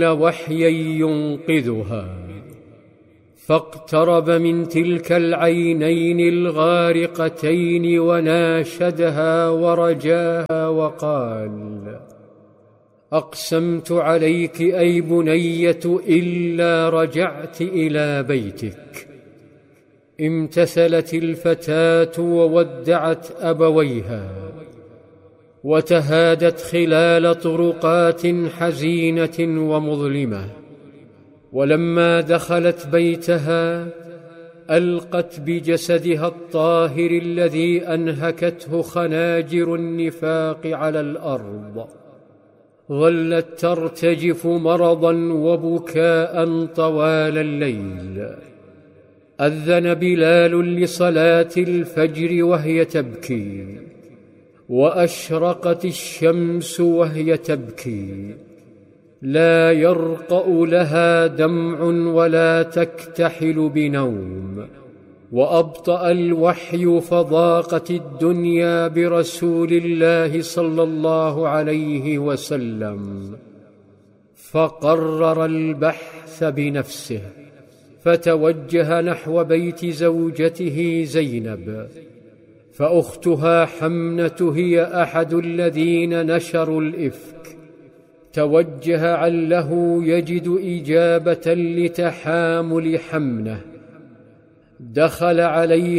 وحيا ينقذها، فاقترب من تلك العينين الغارقتين وناشدها ورجاها وقال: أقسمت عليك أي بنية إلا رجعت إلى بيتك. امتثلت الفتاة وودعت أبويها، وتهادت خلال طرقات حزينة ومظلمة. ولما دخلت بيتها ألقت بجسدها الطاهر الذي أنهكته خناجر النفاق على الأرض. ظلت ترتجف مرضا وبكاء طوال الليل. أذن بلال لصلاة الفجر وهي تبكي، وأشرقت الشمس وهي تبكي، لا يرقأ لها دمع ولا تكتحل بنوم. وأبطأ الوحي فضاقت الدنيا برسول الله صلى الله عليه وسلم، فقرر البحث بنفسه، فتوجه نحو بيت زوجته زينب، فأختها حمنة هي أحد الذين نشروا الإفك. توجه عله يجد إجابة لتحامل حمنة. دخل عليها